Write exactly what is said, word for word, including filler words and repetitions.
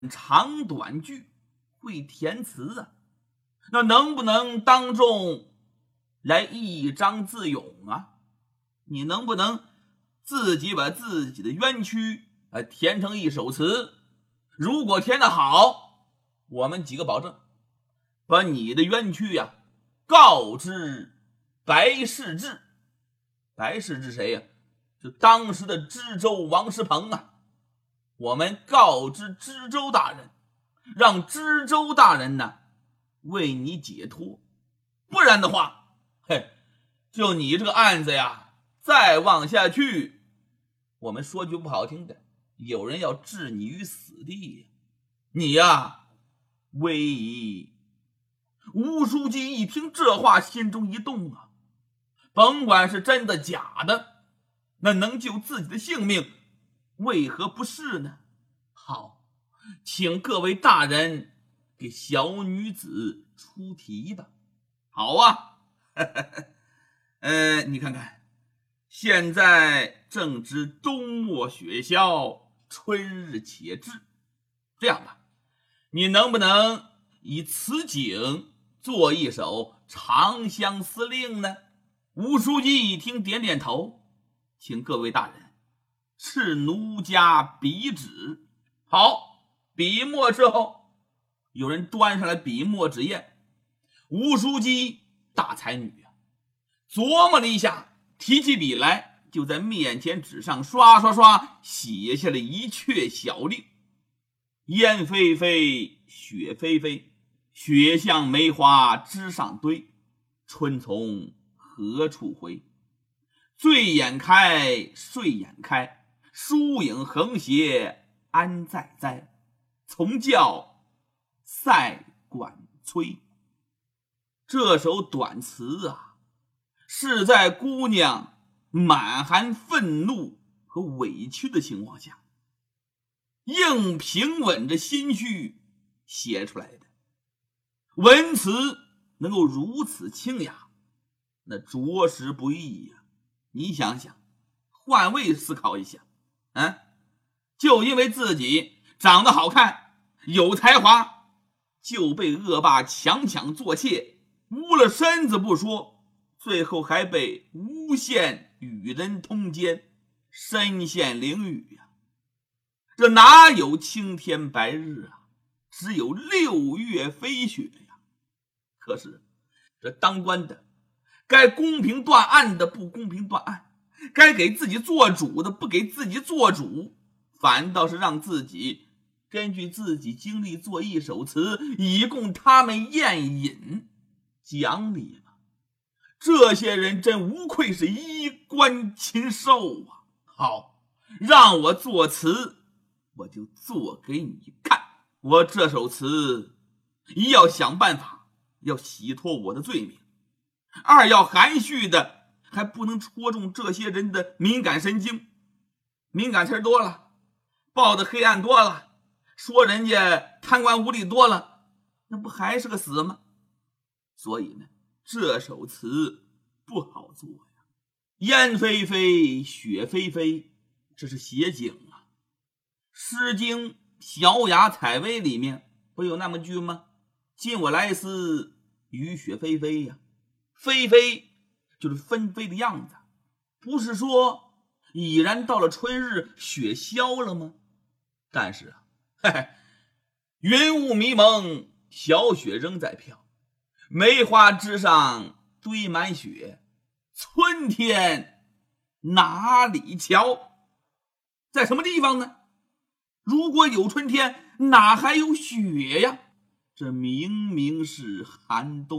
长短句，会填词啊，那能不能当众来一张自咏啊？你能不能自己把自己的冤屈啊填成一首词？如果填得好，我们几个保证把你的冤屈呀、啊、告知白世志。白世志谁呀、啊？就当时的知州王师鹏啊。我们告知知州大人，让知州大人呢为你解脱，不然的话，嘿，就你这个案子呀，再往下去，我们说句不好听的，有人要置你于死地，你呀危矣。吴书记一听这话，心中一动啊，甭管是真的假的，那能救自己的性命，为何不是呢？好，请各位大人给小女子出题吧。好啊，呃，你看看，现在正值冬末雪消，春日且至。这样吧，你能不能以此景做一首《长相思令》呢？吴书记一听，点点头，请各位大人是奴家笔纸。好，笔墨之后，有人端上来笔墨纸砚。吴书记大才女啊，琢磨了一下，提起笔来，就在面前纸上刷刷刷写下了一阙小令：烟霏霏，雪霏霏，雪像梅花枝上堆，春从何处回？醉眼开，睡眼开，疏影横斜安在哉？从教塞管催。这首短词啊，是在姑娘满含愤怒和委屈的情况下，硬平稳着心绪写出来的。文词能够如此清雅，那着实不易呀、啊。你想想，换位思考一下，啊，就因为自己长得好看有才华，就被恶霸强抢做妾，污了身子不说，最后还被诬陷与人通奸，身陷囹圄呀、啊！这哪有青天白日啊，只有六月飞雪呀！可是这当官的该公平断案的不公平断案，该给自己做主的不给自己做主，反倒是让自己根据自己经历做一首词，以供他们宴饮讲理了。这些人真无愧是衣冠禽兽啊！好，让我作词，我就做给你看。我这首词一要想办法要洗脱我的罪名，二要含蓄的还不能戳中这些人的敏感神经，敏感词多了，报的黑暗多了，说人家贪官污吏多了，那不还是个死吗？所以呢，这首词不好做呀。烟霏霏，雪霏霏，这是写景啊。诗经小雅采薇里面不有那么句吗？今我来思，雨雪霏霏呀。霏霏就是纷飞的样子，不是说已然到了春日雪消了吗？但是啊，嘿嘿，云雾迷蒙，小雪仍在飘，梅花枝上堆满雪，春天哪里瞧？在什么地方呢？如果有春天，哪还有雪呀？这明明是寒冬。